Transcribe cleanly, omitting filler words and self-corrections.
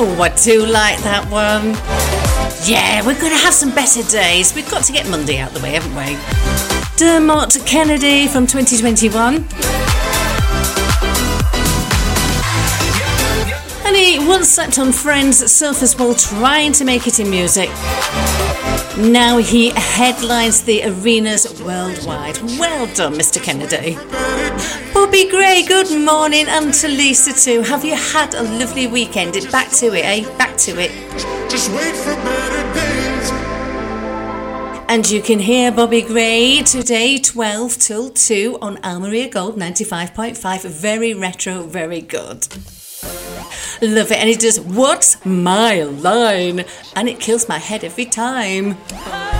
Oh, I do like that one. Yeah, we're going to have some better days. We've got to get Monday out the way, haven't we? Dermot Kennedy from 2021. And he once slept on Friends' sofas while trying to make it in music. Now he headlines the arenas worldwide. Well done, Mr. Kennedy. Bobby Gray, good morning, and to Lisa too. Have you had a lovely weekend? Back to it, eh? Back to it. Just wait for better days. And you can hear Bobby Gray today, 12 till 2 on Almeria Gold 95.5. Very retro, very good. Love it. And he does What's My Line? And it kills my head every time.